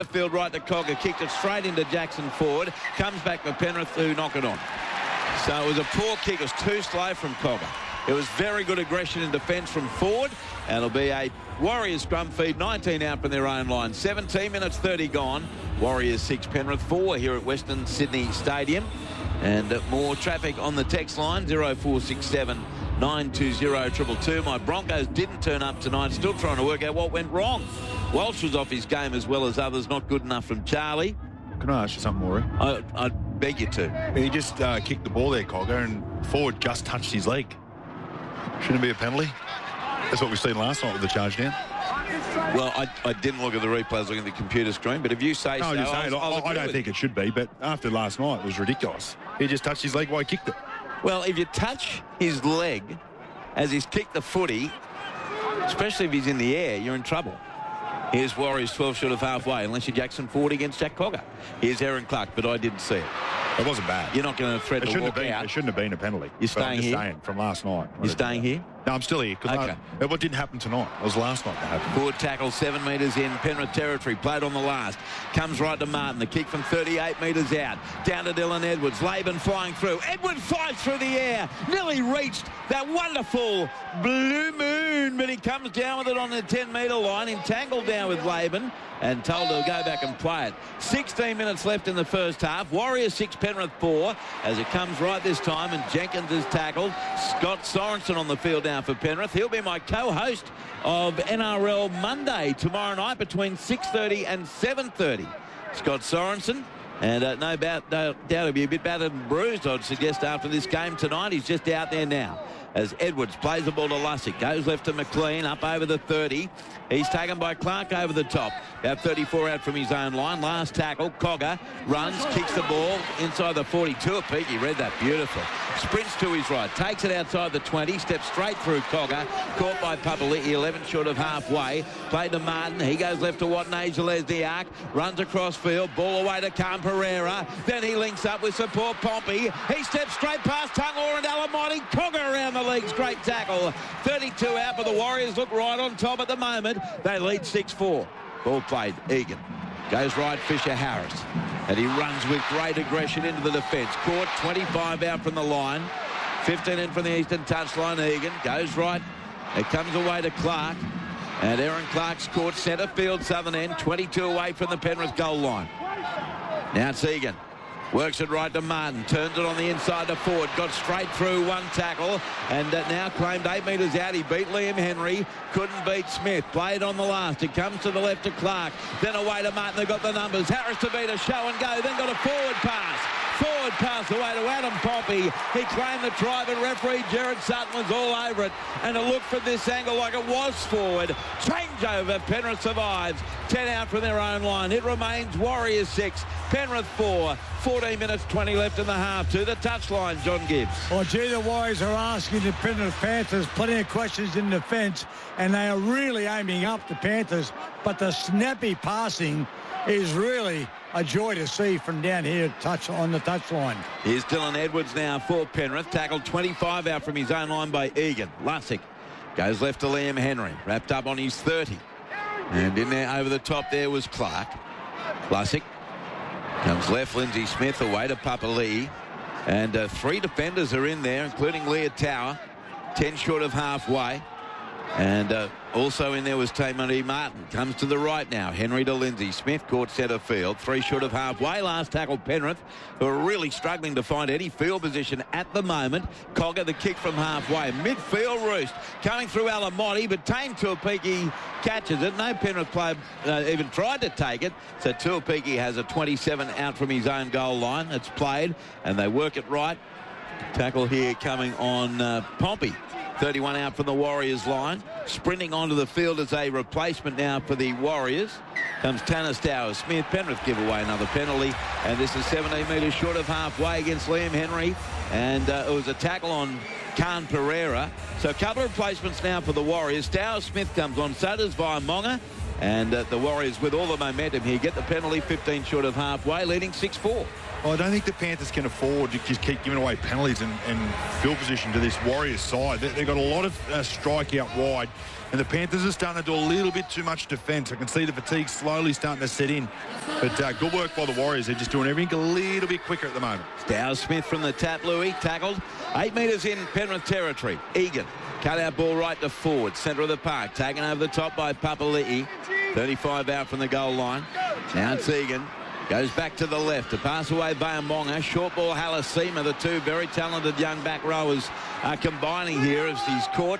Field right to Cogger, kicked it straight into Jackson Ford, comes back for Penrith who knock it on. So it was a poor kick, it was too slow from Cogger. It was very good aggression in defence from Ford, and it'll be a Warriors scrum feed, 19 out from their own line. 17 minutes 30 gone. Warriors 6, Penrith 4 here at Western Sydney Stadium. And more traffic on the text line, 0467 920 222. My Broncos didn't turn up tonight, still trying to work out what went wrong. Walsh was off his game as well as others, not good enough from Charlie. Can I ask you something, Maury? I beg you to. He just kicked the ball there, Cogger, and Ford just touched his leg. Shouldn't it be a penalty? That's what we've seen last night with the charge down. Well, I didn't look at the replay, I was looking at the computer screen, but if you say so, I don't think it should be, but after last night, it was ridiculous. He just touched his leg while he kicked it. Well, if you touch his leg as he's kicked the footy, especially if he's in the air, you're in trouble. Here's Warriors 12 short of halfway, unless you're Jackson Ford against Jack Cogger. Here's Aaron Clark, but I didn't see it. It wasn't bad. You're not going to thread the walk out. It shouldn't have been a penalty. You're staying here? Staying from last night. You're staying here? No, I'm still here. Okay. What didn't happen tonight? It was last night that happened. Ford tackle 7 metres in Penrith territory. Played on the last. Comes right to Martin. The kick from 38 metres out. Down to Dylan Edwards. Laban flying through. Edwards flies through the air. Nearly reached that wonderful blue moon. But he comes down with it on the 10-metre line. Entangled down with Laban. And told to go back and play it. 16 minutes left in the first half. Warriors 6, Penrith 4. As it comes right this time. And Jenkins is tackled. Scott Sorensen on the field now for Penrith. He'll be my co-host of NRL Monday tomorrow night between 6:30 and 7:30. Scott Sorensen. And no doubt he'll be a bit battered and bruised, I'd suggest, after this game tonight. He's just out there now. As Edwards plays the ball to Lussick. Goes left to McLean, up over the 30. He's taken by Clark over the top. About 34 out from his own line. Last tackle. Cogger runs, kicks the ball inside the 42. A peak. He read that beautiful. Sprints to his right. Takes it outside the 20. Steps straight through Cogger. Caught by Papali'i. 11 short of halfway. Played to Martin. He goes left to Watanabe Lesniak. Runs across field. Ball away to Khan Pereira. Then he links up with support Pompey. He steps straight past Tungor and Alamotti. Cogger around the legs. Great tackle. 32 out, but the Warriors look right on top at the moment. They lead 6-4. Ball played. Egan goes right. Fisher Harris. And he runs with great aggression into the defence. Caught 25 out from the line. 15 in from the eastern touchline. Egan goes right. It comes away to Clark. And Aaron Clark's caught centre field southern end. 22 away from the Penrith goal line. Now it's Egan. Works it right to Martin. Turns it on the inside to Ford. Got straight through one tackle. And now claimed 8 metres out. He beat Liam Henry. Couldn't beat Smith. Played on the last. It comes to the left to Clark. Then away to Martin. They've got the numbers. Harris to beat a show and go. Then got a forward pass. Forward pass away to Adam Pompey. He claimed the try, but referee Gerard Sutton was all over it. And it looked from this angle like it was forward. Changeover. Penrith survives. 10 out from their own line. It remains Warriors 6, Penrith 4. 14 minutes 20 left in the half. To the touchline, John Gibbs. Well, gee, the Warriors are asking the Penrith Panthers plenty of questions in defence, and they are really aiming up the Panthers. But the snappy passing is really a joy to see from down here on the touchline. Here's Dylan Edwards now for Penrith. Tackled 25 out from his own line by Egan. Lussick goes left to Liam Henry. Wrapped up on his 30. And in there over the top there was Clark. Lussick comes left. Lindsay Smith away to Papali'i. And 3 defenders are in there, including Leah Tower. 10 short of halfway. And also in there was Tamari Martin. Comes to the right now. Henry to Lindsay. Smith caught centre field. 3 short of halfway. Last tackle Penrith, who are really struggling to find any field position at the moment. Cogger the kick from halfway. Midfield roost. Coming through Alamotti, but Tane Tuapiki catches it. No Penrith player even tried to take it. So Tuapiki has a 27 out from his own goal line. It's played, and they work it right. Tackle here coming on Pompey. 31 out from the Warriors line. Sprinting onto the field as a replacement now for the Warriors comes Tanner Stowers. Smith. Penrith give away another penalty. And this is 17 metres short of halfway against Liam Henry. And it was a tackle on Khan Pereira. So a couple of replacements now for the Warriors. Stowers Smith comes on. So does Vaimonga. And the Warriors, with all the momentum here, get the penalty 15 short of halfway, leading 6-4. Well, I don't think the Panthers can afford to just keep giving away penalties and field position to this Warriors side. They've got a lot of strike out wide. And the Panthers are starting to do a little bit too much defence. I can see the fatigue slowly starting to set in. But good work by the Warriors. They're just doing everything a little bit quicker at the moment. Dow Smith from the tap, Louis, tackled. 8 metres in Penrith territory. Egan, cut out ball right to forward. Centre of the park, taken over the top by Papali'i. 35 out from the goal line. Now it's Egan. Goes back to the left to pass away Vaamonga. Short ball Halasima. The two very talented young back rowers are combining here as he's caught.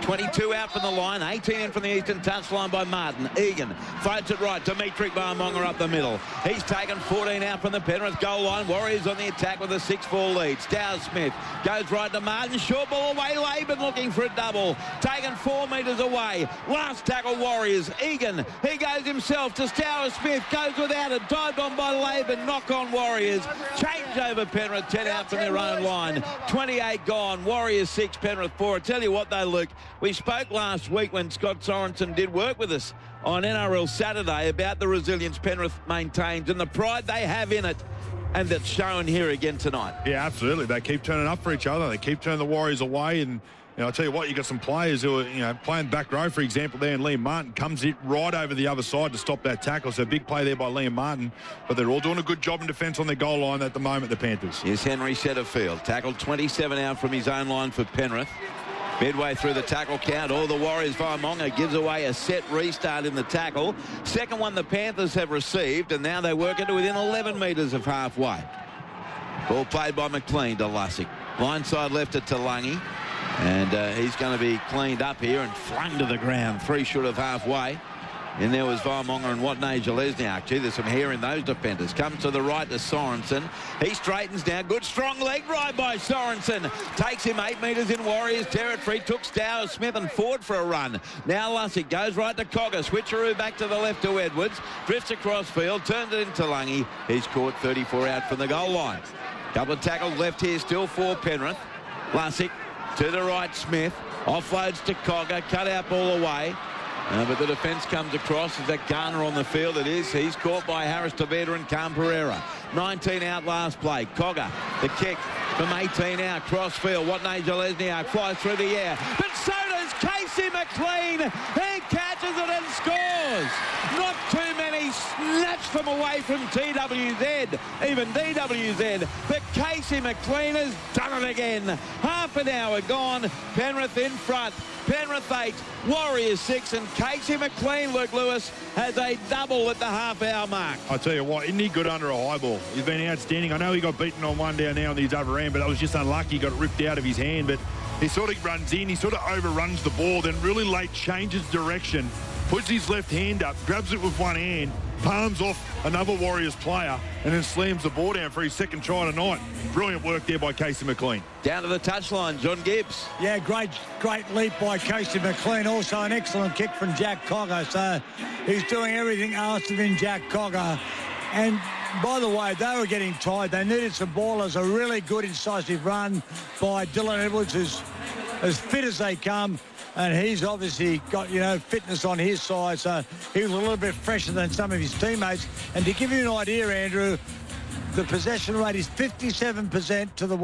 22 out from the line. 18 in from the eastern touchline by Martin. Egan floats it right. Dimitri Vaamonga up the middle. He's taken 14 out from the Penrith goal line. Warriors on the attack with a 6-4 lead. Dow Smith goes right to Martin. Short ball away. Laban looking for a double. Taken 4 metres away. Last tackle Warriors. Egan. He goes himself to Dow Smith. Goes without it. Dived on by Laban. Knock on Warriors. Change over Penrith. 10 out from their own line. 28 gone. Warriors 6, Penrith 4. I tell you what though, Luke, we spoke last week when Scott Sorensen did work with us on NRL Saturday about the resilience Penrith maintains and the pride they have in it, and that's shown here again tonight. Yeah, absolutely. They keep turning up for each other. They keep turning the Warriors away, and I'll tell you what, you got some players who are, playing back row, for example, there, and Liam Martin comes it right over the other side to stop that tackle. So big play there by Liam Martin, but they're all doing a good job in defence on their goal line at the moment, the Panthers. Here's Henry Setterfield, tackled 27 out from his own line for Penrith. Midway through the tackle count, all the Warriors. Vaamonga gives away a set restart in the tackle. Second one the Panthers have received, and now they work it to within 11 metres of halfway. Ball played by McLean to Lussick. Blindside left it to Lungy. And he's going to be cleaned up here and flung to the ground. 3 short of halfway. And there was Vaamonga and Watney Jalesniak. Gee, there's some hair in those defenders. Comes to the right to Sorensen. He straightens down. Good strong leg ride by Sorensen. Takes him 8 metres in Warriors territory. Took Dow Smith and Ford for a run. Now Lussick goes right to Cogger. Switcheroo back to the left to Edwards. Drifts across field. Turns it into Lungy. He's caught 34 out from the goal line. Couple of tackles left here still for Penrith. Lussick to the right, Smith. Offloads to Cogger. Cut out ball away. But the defence comes across. Is that Garner on the field? It is. He's caught by Harris Tavita and Cam Pereira. 19 out last play. Cogger, the kick from 18 out. Cross field. Watney Jalesniak flies through the air. But so does Casey McLean. He catches it and scores. Not too many snatched them away from TWZ, even DWZ. But Casey McLean has done it again. Half an hour gone. Penrith in front. Penrith 8, Warriors 6, and Casey McLean, Luke Lewis, has a double at the half-hour mark. I tell you what, isn't he good under a high ball? He's been outstanding. I know he got beaten on one down there on his other end, but that was just unlucky. He got it ripped out of his hand, but he sort of runs in, he sort of overruns the ball, then really late changes direction, puts his left hand up, grabs it with one hand, palms off another Warriors player, and then slams the ball down for his second try tonight. Brilliant work there by Casey McLean. Down to the touchline, John Gibbs. Yeah, great leap by Casey McLean. Also an excellent kick from Jack Cogger. So he's doing everything asked of him, Jack Cogger. And by the way, they were getting tired. They needed some ballers. A really good incisive run by Dylan Edwards, who's as fit as they come. And he's obviously got, fitness on his side. So he was a little bit fresher than some of his teammates. And to give you an idea, Andrew, the possession rate is 57% to the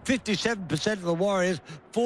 57% of the Warriors,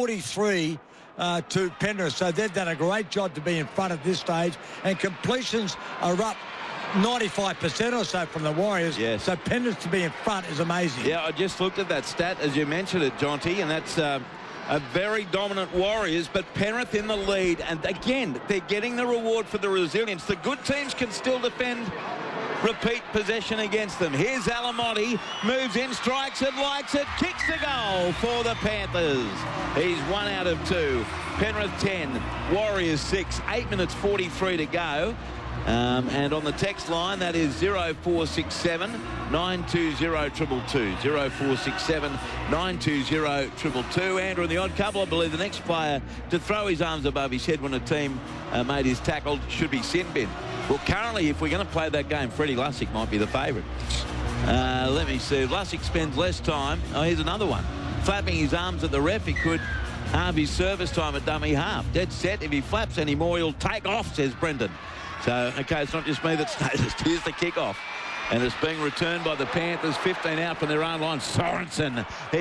43 to Penrith. So they've done a great job to be in front at this stage. And completions are up 95% or so from the Warriors. Yes. So Penrith to be in front is amazing. Yeah, I just looked at that stat as you mentioned it, Jonty, and that's a very dominant Warriors, but Penrith in the lead. And again, they're getting the reward for the resilience. The good teams can still defend repeat possession against them. Here's Alamotti, moves in, strikes it, likes it, kicks the goal for the Panthers. He's 1 out of 2. Penrith 10, Warriors 6, 8 minutes 43 to go. And on the text line, that is 0467 920 222. 0467 920 222. Andrew in the odd couple, I believe the next player to throw his arms above his head when a team made his tackle should be Sinbin. Well, currently, if we're going to play that game, Freddie Lussick might be the favourite. Let me see. Lussick spends less time. Oh, here's another one. Flapping his arms at the ref. He could halve his service time at dummy half. Dead set. If he flaps anymore, he'll take off, says Brendan. So, okay, it's not just me that's noticed. Here's the kickoff. And it's being returned by the Panthers. 15 out from their own line. Sorensen,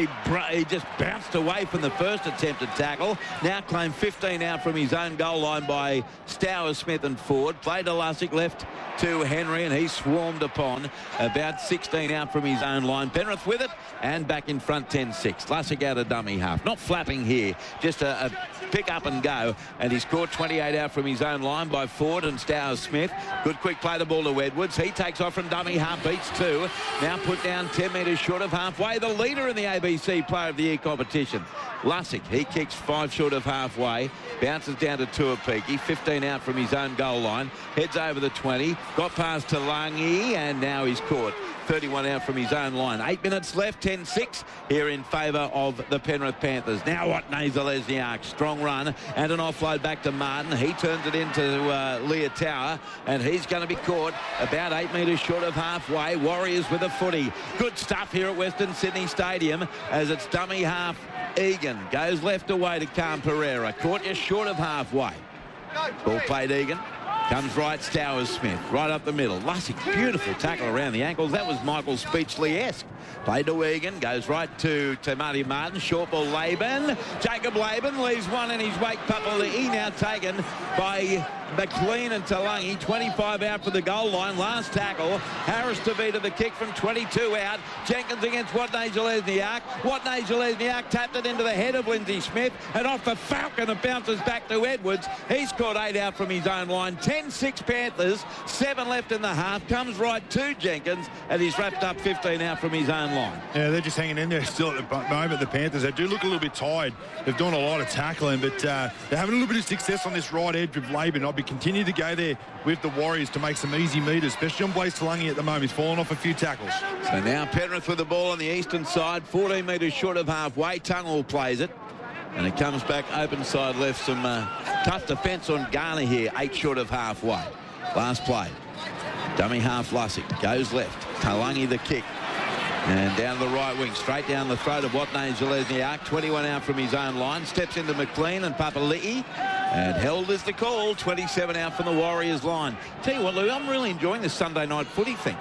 he just bounced away from the first attempted tackle. Now claimed 15 out from his own goal line by Stowers, Smith and Ford. Played to Lussick, left to Henry, and he swarmed upon. About 16 out from his own line. Penrith with it, and back in front 10-6. Lussick out of dummy half. Not flapping here, just a pick up and go. And he's caught 28 out from his own line by Ford and Stowers Smith. Good quick play the ball to Edwards. He takes off from dummy half, beats two. Now put down 10 metres short of halfway. The leader in the ABC Player of the Year competition. Lussick, he kicks 5 short of halfway. Bounces down to Tuapiki. 15 out from his own goal line. Heads over the 20. Got past Talangi, and now he's caught. 31 out from his own line. 8 minutes left, 10-6 here in favour of the Penrith Panthers. Now Watney Zelezniak, strong run and an offload back to Martin. He turns it into Leotauer, and he's going to be caught about 8 metres short of halfway. Warriors with a footy. Good stuff here at Western Sydney Stadium as it's dummy half. Egan goes left away to Calm Pereira. Caught just short of halfway. Ball played Egan. Comes right, Stowers Smith, right up the middle. Lussick, beautiful tackle around the ankles. That was Michael Speechley-esque. Played to Egan, goes right to Marty Martin. Short ball, Laban. Jacob Laban leaves one in his wake. Papali'i now taken by McLean and Talangi. 25 out for the goal line. Last tackle. Harris to beat the kick from 22 out. Jenkins against Watney Zelezniak. Watney Zelezniak tapped it into the head of Lindsay Smith, and off the Falcon it bounces back to Edwards. He's caught 8 out from his own line. 10-6 Panthers. 7 left in the half. Comes right to Jenkins, and he's wrapped up 15 out from his own line. Yeah, they're just hanging in there still at the moment, the Panthers. They do look a little bit tired. They've done a lot of tackling, but they're having a little bit of success on this right edge with Laban. I'll be continuing to go there with the Warriors to make some easy meters, especially on Blaze Talangi at the moment. He's fallen off a few tackles. So now Penrith with the ball on the eastern side, 14 metres short of halfway. Tungle plays it, and it comes back open side left. Some tough defence on Garner here, 8 short of halfway. Last play. Dummy half Lussick goes left. Talangi the kick. And down the right wing, straight down the throat of Watney Zelezniak. 21 out from his own line. Steps into McLean and Papali'i. And held is the call. 27 out from the Warriors line. Tell you what, Lou, I'm really enjoying this Sunday night footy thing.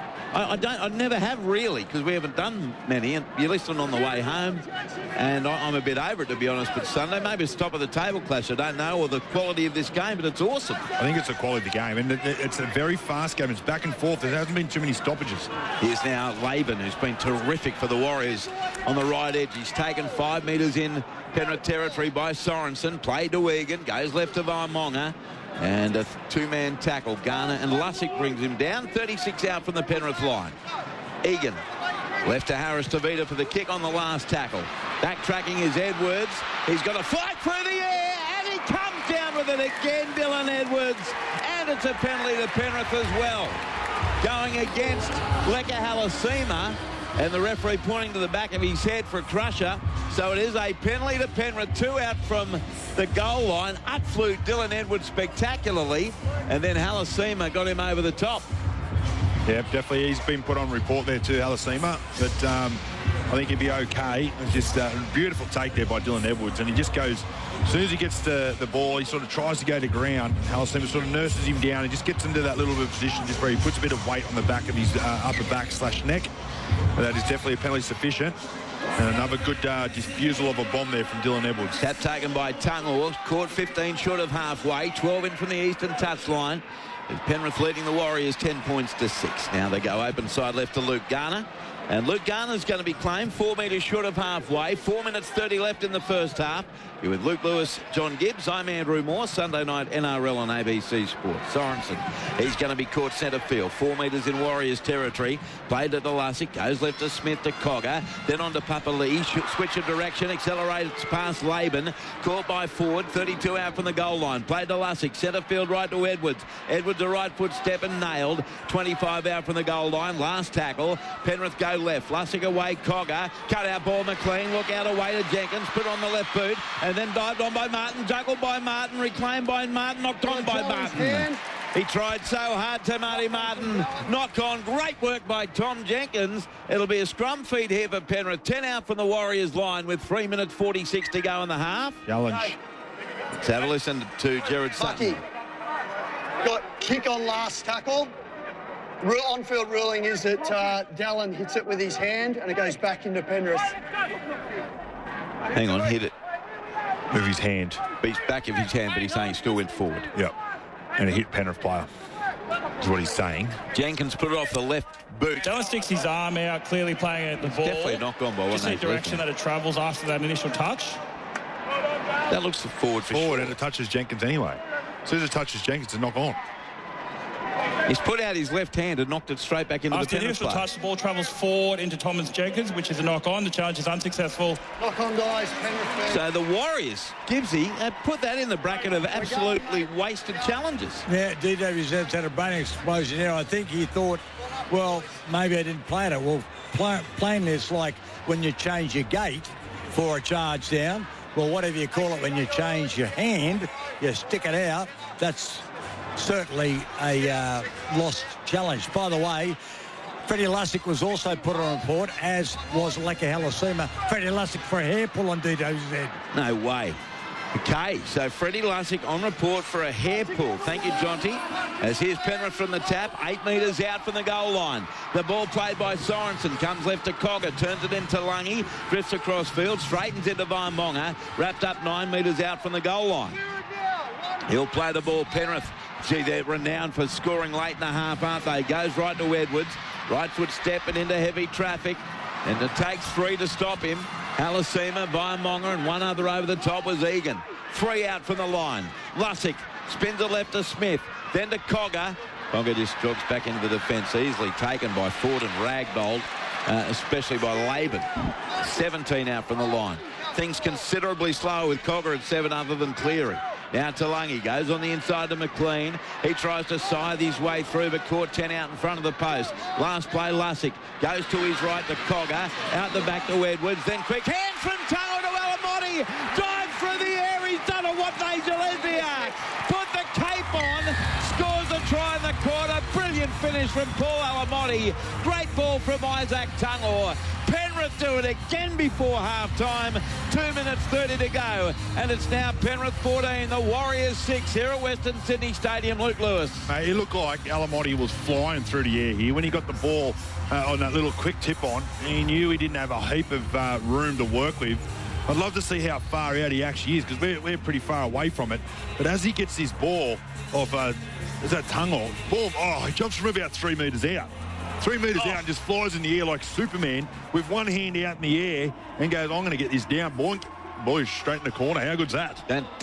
I never have really, because we haven't done many, and you listen on the way home, and I'm a bit over it, to be honest. But Sunday, maybe it's top of the table clash, I don't know, or the quality of this game, but it's awesome. I think it's the quality of the game, and it's a very fast game. It's back and forth. There hasn't been too many stoppages. Here's now Laban, who's been terrific for the Warriors on the right edge. He's taken 5 metres in Penrith territory by Sorensen. Played to Egan, goes left to Vaimonga. And a 2-man tackle. Garner and Lussick brings him down. 36 out from the Penrith line. Egan left to Harris Tavita for the kick on the last tackle. Backtracking is Edwards. He's got a flight through the air, and he comes down with it again, Dylan Edwards. And it's a penalty to Penrith as well. Going against Leka Halasima, and the referee pointing to the back of his head for Crusher. So it is a penalty to Penrith. 2 out from the goal line. Up flew Dylan Edwards spectacularly, and then Halasima got him over the top. Yeah, definitely. He's been put on report there too, Halasima, but I think he'd be okay. It's just a beautiful take there by Dylan Edwards, and he just goes, as soon as he gets the ball, he sort of tries to go to ground. Halasima sort of nurses him down and just gets into that little bit of position just where he puts a bit of weight on the back of his upper back / neck. That is definitely a penalty sufficient. And another good disposal of a bomb there from Dylan Edwards. Tap taken by Tungle, caught 15 short of halfway, 12 in from the eastern touchline. Penrith leading the Warriors 10 points to 6. Now they go open side left to Luke Garner. And Luke Garner's going to be claimed 4 metres short of halfway. 4 minutes 30 left in the first half. You're with Luke Lewis, John Gibbs. I'm Andrew Moore. Sunday night NRL on ABC Sport. Sorensen, he's going to be caught centre field. 4 metres in Warriors territory. Played to Lussick. Goes left to Smith to Cogger. Then on to Papali'i. Switch of direction. Accelerates past Laban. Caught by Ford. 32 out from the goal line. Played to Lussick. Centre field right to Edwards. Edwards a right foot step and nailed. 25 out from the goal line. Last tackle. Penrith go left. Lussick away. Cogger. Cut out ball McLean. Look out away to Jenkins. Put on the left boot. And then dived on by Martin. Juggled by Martin. Reclaimed by Martin. Knocked on by Martin. He tried so hard to Marty Martin. Knock on. Great work by Tom Jenkins. It'll be a scrum feed here for Penrith. 10 out from the Warriors line with 3 minutes 46 to go in the half. Challenge. Let's have a listen to Jared Sutton. Got kick on last tackle. On-field ruling is that Dallin hits it with his hand and it goes back into Penrith. Hang on, hit it. With his hand. Beats back of his hand, but he's saying he still went forward. Yep. And he hit Penrith player. Is what he's saying. Jenkins put it off the left boot. Dallin sticks his arm out, clearly playing at the ball. Definitely a knock on by just the direction that it travels after that initial touch. That looks forward for forward, sure. and it touches Jenkins anyway. As soon as it touches Jenkins, it's a knock on. He's put out his left hand and knocked it straight back into After the Penrith initial player. touch, the ball travels forward into Thomas Jenkins, which is a knock-on. The challenge is unsuccessful. Knock on, guys. Penrith. So the Warriors, Gibbsy, put that in the bracket of absolutely wasted challenges. Yeah, DJ Reserves had a brain explosion there. I think he thought, well, maybe I didn't play it. Well, playing this like when you change your gate for a charge down. Well, whatever you call it, when you change your hand, you stick it out. That's certainly a lost challenge. By the way, Freddie Lussick was also put on report, as was Leka Halasima. Freddie Lussick for a hair pull on DWZ. No way. Okay, so Freddie Lussick on report for a hair pull. Thank you, Jonty. As here's Penrith from the tap, 8 metres out from the goal line. The ball played by Sorensen, comes left to Cogger, turns it into Lungy, drifts across field, straightens into Vaimonga, wrapped up 9 metres out from the goal line. He'll play the ball, Penrith. Gee, they're renowned for scoring late in the half, aren't they? Goes right to Edwards. Right foot stepping into heavy traffic. And it takes 3 to stop him. Halasima, Vaimonga, and one other over the top was Egan. 3 out from the line. Lussick spins it left to Smith. Then to Cogger. Cogger just jogs back into the defence. Easily taken by Ford and Ragbold, especially by Laban. 17 out from the line. Things considerably slower with Cogger at 7 other than Cleary. Now Talangi goes on the inside to McLean. He tries to scythe his way through, but caught 10 out in front of the post. Last play, Lussick goes to his right to Cogger. Out the back to Edwards. Then quick hand from Tango to Alamotti. Dive through the air. He's done a what-they Jalesiak. Put the cape on. Scores a try in the corner. Brilliant finish from Paul Alamotti. Great ball from Isaac Tungor. Penrith do it again before half-time. 2 minutes 30 to go. And it's now Penrith 14, the Warriors 6 here at Western Sydney Stadium. Luke Lewis. Mate, it looked like Alamotti was flying through the air here. When he got the ball on that little quick tip on, he knew he didn't have a heap of room to work with. I'd love to see how far out he actually is, because we're pretty far away from it. But as he gets this ball off, is that Tungor? Ball, he jumps from about 3 metres out. 3 metres out and just flies in the air like Superman with one hand out in the air and goes, I'm going to get this down. Boink. Boy, straight in the corner. How good's that?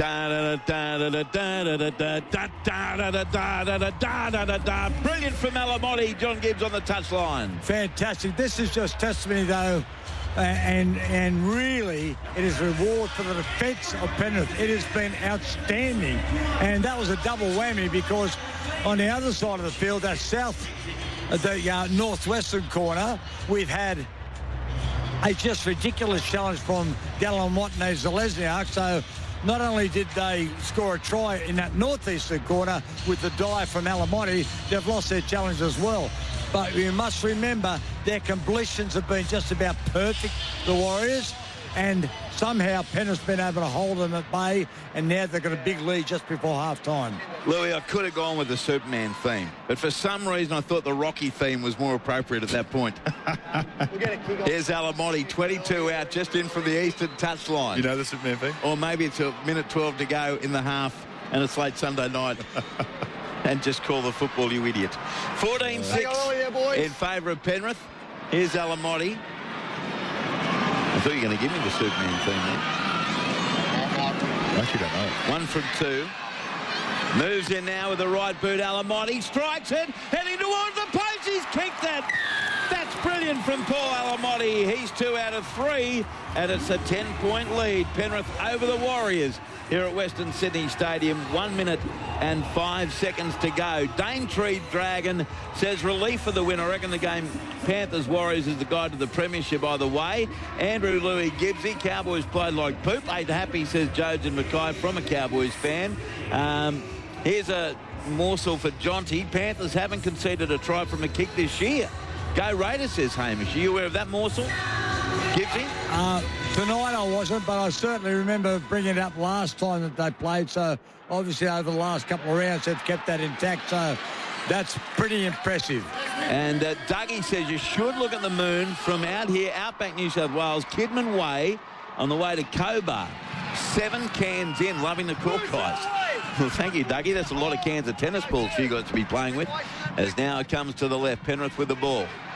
Brilliant from Alamotti. John Gibbs on the touchline. Fantastic. This is just testimony, though, and really it is a reward for the defence of Penrith. It has been outstanding. And that was a double whammy, because on the other side of the field, that the northwestern corner, we've had a just ridiculous challenge from Dallin Watene-Zelezniak. So not only did they score a try in that northeastern corner with the dive from Alamotti, they've lost their challenge as well. But you must remember, their completions have been just about perfect, the Warriors, and somehow Penrith's been able to hold them at bay, and now they've got a big lead just before half-time. Louis, I could have gone with the Superman theme, but for some reason I thought the Rocky theme was more appropriate at that point. Here's Alamotti, 22 out, just in from the eastern touchline. You know the Superman theme? Or maybe it's a minute 12 to go in the half, and it's late Sunday night. And just call the football, you idiot. 14-6 in favour of Penrith. Here's Alamotti. I thought you were going to give me the Superman theme then. I actually don't know. 1 from 2. Moves in now with the right boot. Alamotti strikes it, heading towards the post. He's kicked it. That's brilliant from Paul Alamotti. He's 2 out of 3, and it's a 10-point lead. Penrith over the Warriors here at Western Sydney Stadium. 1 minute and 5 seconds to go. Daintree Dragon says relief for the win. I reckon the game Panthers-Warriors is the guide to the premiership either way. Andrew Louis Gibbsy, Cowboys played like poop. Ain't happy, says Jojen Mackay from a Cowboys fan. Here's a morsel for Jonty. Panthers haven't conceded a try from a kick this year. Go Raiders, says Hamish. Are you aware of that morsel, Gibbsy? Tonight I wasn't, but I certainly remember bringing it up last time that they played. So obviously over the last couple of rounds they've kept that intact. So That's pretty impressive. And Dougie says you should look at the moon from out here, outback New South Wales, Kidman Way, on the way to Cobar. 7 cans in, loving the cork guys. Well, thank you, Dougie. That's a lot of cans of tennis balls for you guys to be playing with. As now it comes to the left, Penrith with the ball.